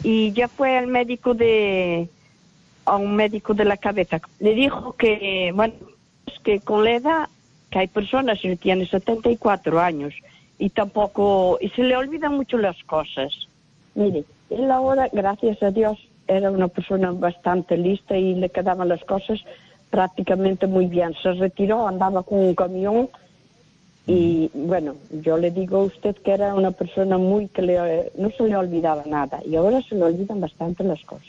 y ya fue al médico a un médico de la cabeza. Le dijo que, bueno, que con la edad, que hay personas que tienen 74 años y se le olvidan mucho las cosas. Mire, él ahora, gracias a Dios, era una persona bastante lista y le quedaban las cosas prácticamente muy bien. Se retiró, andaba con un camión y, bueno, yo le digo a usted que era una persona no se le olvidaba nada y ahora se le olvidan bastante las cosas.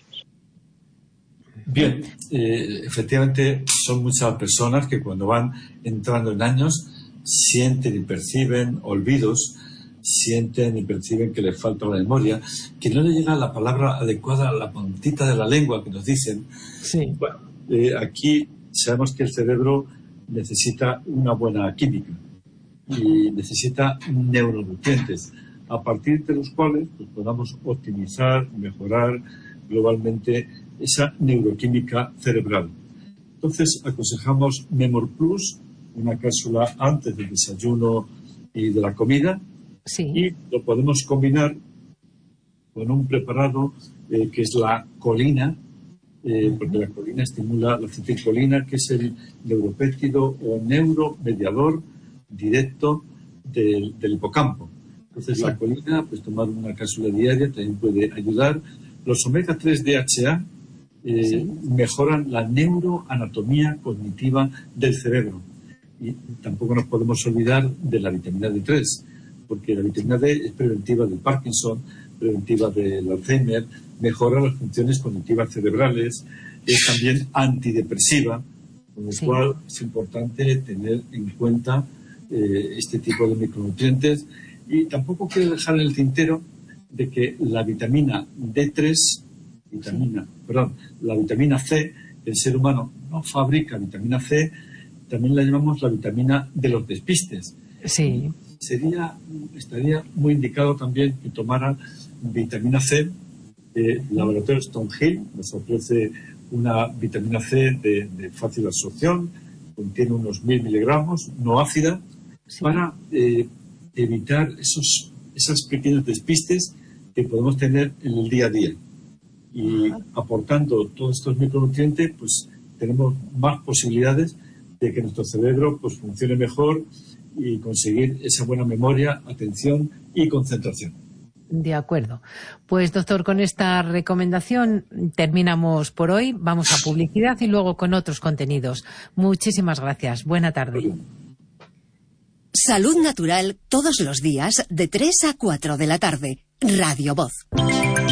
Bien, efectivamente son muchas personas que cuando van entrando en años sienten y perciben olvidos, sienten y perciben que les falta la memoria, que no les llega la palabra adecuada a la puntita de la lengua que nos dicen. Sí. Bueno, aquí sabemos que el cerebro necesita una buena química y necesita neuronutrientes, a partir de los cuales pues, podamos optimizar, mejorar globalmente esa neuroquímica cerebral. Entonces aconsejamos Memor Plus, una cápsula antes del desayuno y de la comida, sí. Y lo podemos combinar con un preparado que es la colina, porque la colina estimula la acetilcolina, que es el neuropéptido o neuromediador directo del hipocampo. Entonces, la colina, pues tomar una cápsula diaria también puede ayudar. Los omega 3 DHA mejoran la neuroanatomía cognitiva del cerebro. Y tampoco nos podemos olvidar de la vitamina D3, porque la vitamina D es preventiva del Parkinson, preventiva del Alzheimer, mejora las funciones cognitivas cerebrales, es también antidepresiva, con lo cual es importante tener en cuenta este tipo de micronutrientes. Y tampoco quiero dejar en el tintero de que la vitamina D3, la vitamina C, el ser humano no fabrica vitamina C, también la llamamos la vitamina de los despistes. Sí. Estaría muy indicado también que tomara vitamina C. El laboratorio Stonehill nos ofrece una vitamina C de fácil absorción, contiene unos 1000 miligramos, no ácida, para evitar esos pequeños despistes que podemos tener en el día a día. Y aportando todos estos micronutrientes, pues tenemos más posibilidades de que nuestro cerebro pues funcione mejor y conseguir esa buena memoria, atención y concentración. De acuerdo. Pues, doctor, con esta recomendación terminamos por hoy. Vamos a publicidad y luego con otros contenidos. Muchísimas gracias. Buena tarde. Salud Natural todos los días de 3 a 4 de la tarde. Radio Voz.